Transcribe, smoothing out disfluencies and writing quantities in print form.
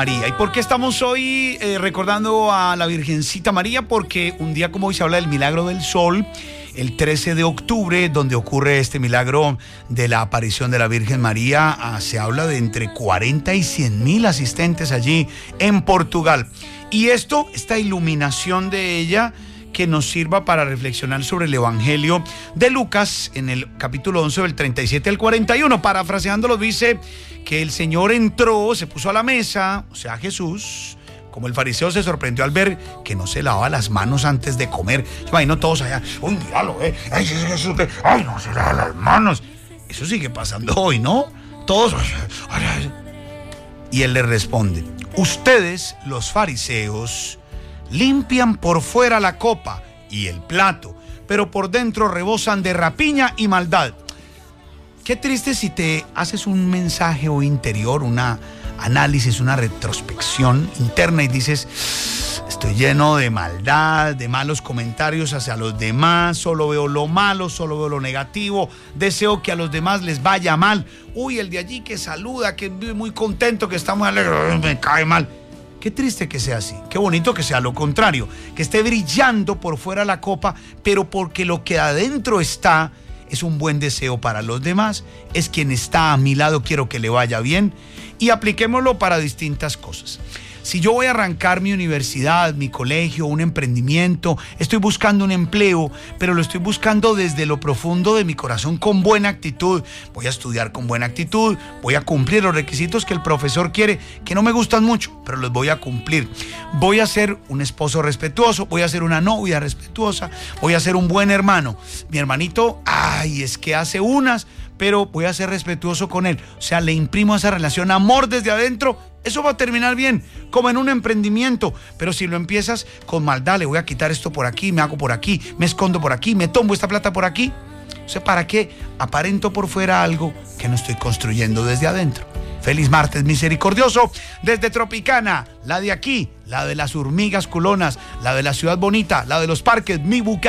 María. ¿Y por qué estamos hoy recordando a la Virgencita María? Porque un día como hoy se habla del milagro del sol, el 13 de octubre, donde ocurre este milagro de la aparición de la Virgen María. Se habla de entre 40 y 100.000 asistentes allí en Portugal. Y esta iluminación de ella, que nos sirva para reflexionar sobre el Evangelio de Lucas en el capítulo 11 del 37 al 41. Parafraseándolo, dice que el Señor entró, se puso a la mesa, o sea Jesús, como el fariseo se sorprendió al ver que no se lavaba las manos antes de comer. Yo imagino todos allá, un diálogo, ay, Jesús, ay, no se lava las manos. Eso sigue pasando hoy, ¿no? Todos, y él le responde: ustedes, los fariseos, limpian por fuera la copa y el plato, pero por dentro rebosan de rapiña y maldad. Qué triste si te haces un mensaje o interior, una análisis, una retrospección interna y dices: estoy lleno de maldad, de malos comentarios hacia los demás, solo veo lo malo, solo veo lo negativo, deseo que a los demás les vaya mal. Uy, el de allí que saluda, que vive muy contento, que está muy alegre, me cae mal. Qué triste que sea así, qué bonito que sea lo contrario, que esté brillando por fuera la copa, pero porque lo que adentro está es un buen deseo para los demás, es quien está a mi lado, quiero que le vaya bien, y apliquémoslo para distintas cosas. Si yo voy a arrancar mi universidad, mi colegio, un emprendimiento, estoy buscando un empleo, pero lo estoy buscando desde lo profundo de mi corazón con buena actitud. Voy a estudiar con buena actitud, voy a cumplir los requisitos que el profesor quiere, que no me gustan mucho, pero los voy a cumplir. Voy a ser un esposo respetuoso, voy a ser una novia respetuosa, voy a ser un buen hermano. Mi hermanito, ay, es que hace unas, pero voy a ser respetuoso con él. O sea, le imprimo a esa relación amor desde adentro. Eso va a terminar bien, como en un emprendimiento. Pero si lo empiezas con maldad, le voy a quitar esto por aquí, me hago por aquí, me escondo por aquí, me tomo esta plata por aquí. O sea, ¿para qué aparento por fuera algo que no estoy construyendo desde adentro? Feliz martes misericordioso desde Tropicana, la de aquí, la de las hormigas culonas, la de la ciudad bonita, la de los parques, mi Bucaramanga.